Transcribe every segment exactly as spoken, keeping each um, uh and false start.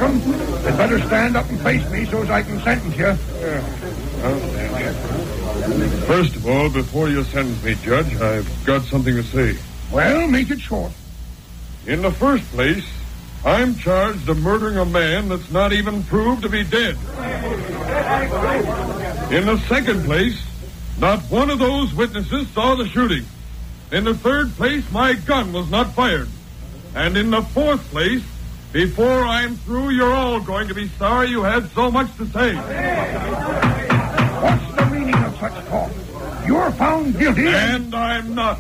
Markham. You'd better stand up and face me so as I can sentence you. Yeah. I'll stand here. First of all, before you sentence me, Judge, I've got something to say. Well, make it short. In the first place, I'm charged of murdering a man that's not even proved to be dead. In the second place, not one of those witnesses saw the shooting. In the third place, my gun was not fired. And in the fourth place, before I'm through, you're all going to be sorry you had so much to say. What's the meaning of such talk? You're found guilty. And I'm not.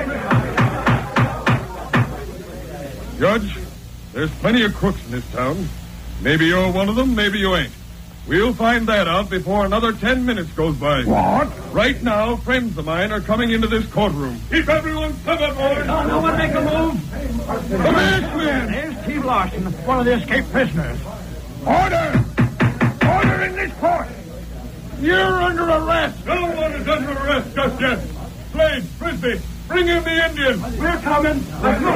Judge, there's plenty of crooks in this town. Maybe you're one of them, maybe you ain't. We'll find that out before another ten minutes goes by. What? Right now, friends of mine are coming into this courtroom. Keep everyone covered, boys. No, no one make a move. The masked man. There's Steve Larson, one of the escaped prisoners. Order! Order in this court! You're under arrest! No one is under arrest just yet. Slade, Frisbee, bring in the Indian. We're coming.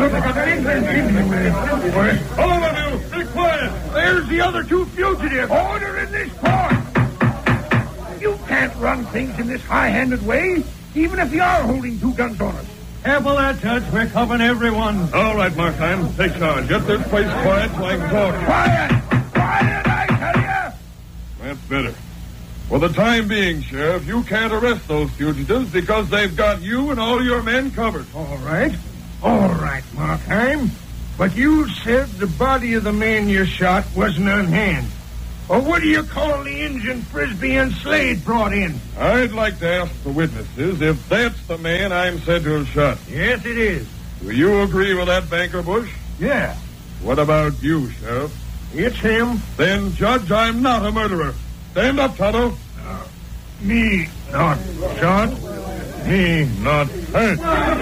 All of you, be quiet. There's the other two fugitives. Order in this court! You can't run things in this high-handed way, even if you are holding two guns on us. Careful there, Judge. We're covering everyone. All right, Markheim, take charge. Get this place quiet so I can talk. Quiet! Quiet, I tell you! That's better. For the time being, Sheriff, you can't arrest those fugitives because they've got you and all your men covered. All right. All right, Markheim. But you said the body of the man you shot wasn't on hand. Or what do you call the Injun Frisbee and Slade brought in? I'd like to ask the witnesses if that's the man I'm said to have shot. Yes, it is. Do you agree with that, Banker Bush? Yeah. What about you, Sheriff? It's him. Then, Judge, I'm not a murderer. Stand up, Tonto. Uh, me not shot. Me not hurt.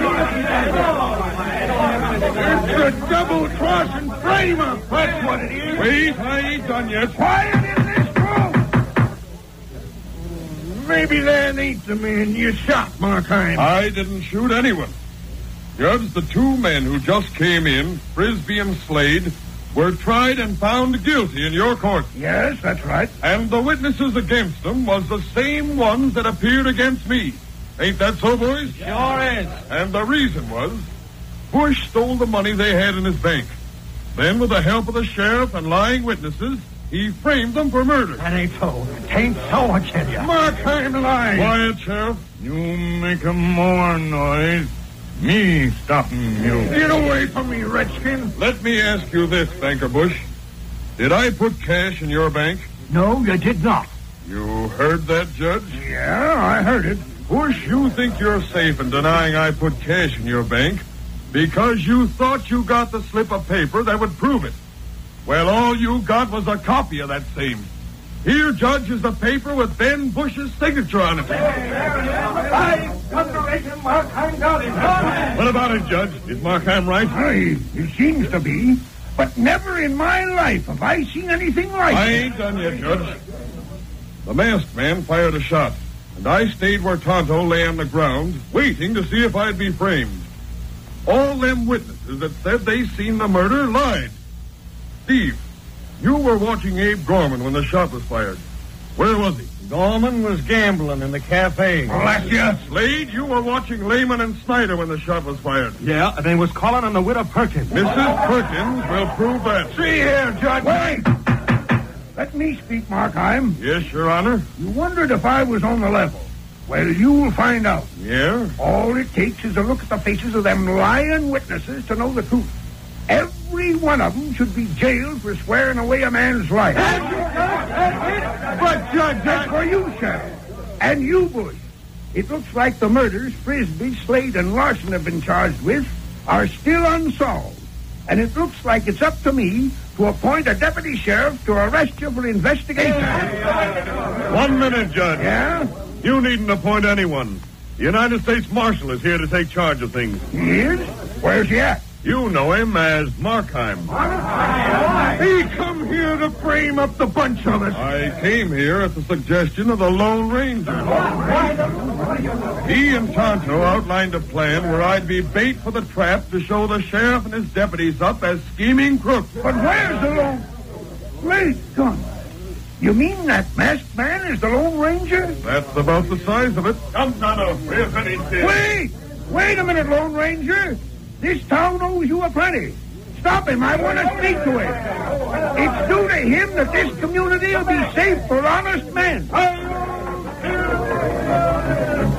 It's a double-crossing frame-up. That's what it is. Wait, I ain't done yet. Quiet in this room. Maybe that ain't the man you shot, Markheim. I didn't shoot anyone. Judge, the two men who just came in, Frisbee and Slade, were tried and found guilty in your court. Yes, that's right. And the witnesses against them was the same ones that appeared against me. Ain't that so, boys? Sure is. And the reason was, Bush stole the money they had in his bank. Then, with the help of the sheriff and lying witnesses, he framed them for murder. That ain't so. It ain't so, I tell you. Markheim lied. Quiet, Sheriff. You make a more noise. Me stopping you. Get away from me, Redskin. Let me ask you this, Banker Bush. Did I put cash in your bank? No, you did not. You heard that, Judge? Yeah, I heard it. Bush, you think you're safe in denying I put cash in your bank because you thought you got the slip of paper that would prove it. Well, all you got was a copy of that same. Here, Judge, is the paper with Ben Bush's signature on it. I underrated Markheim got it. What about it, Judge? Is Markheim right? Aye, it seems to be. But never in my life have I seen anything like I it. ain't done yet, Judge. The masked man fired a shot, and I stayed where Tonto lay on the ground, waiting to see if I'd be framed. All them witnesses that said they seen the murder lied. Steve, you were watching Abe Gorman when the shot was fired. Where was he? Gorman was gambling in the cafe. Bless you. Slade, you were watching Lehman and Snyder when the shot was fired. Yeah, and they was calling on the widow Perkins. Missus Perkins will prove that. See here, Judge. Wait. Let me speak, Markheim. Yes, Your Honor. You wondered if I was on the level. Well, you'll find out. Yeah? All it takes is a look at the faces of them lying witnesses to know the truth. Every one of them should be jailed for swearing away a man's life. But, Judge, that's for you, Sheriff. And you, Bush. It looks like the murders Frisbee, Slade, and Larson have been charged with are still unsolved. And it looks like it's up to me to appoint a deputy sheriff to arrest you for investigation. One minute, Judge. Yeah? You needn't appoint anyone. The United States Marshal is here to take charge of things. He is? Where's he at? You know him as Markheim. He come here to frame up the bunch of us. I came here at the suggestion of the Lone Ranger. He and Tonto outlined a plan where I'd be bait for the trap to show the sheriff and his deputies up as scheming crooks. But where's the Lone... Great gun. You mean that masked man is the Lone Ranger? That's about the size of it. Come, Tonto. We're finished here. Wait! Wait a minute, Lone Ranger. This town owes you a plenty. Stop him. I want to speak to him. It's due to him that this community will be safe for honest men. I'll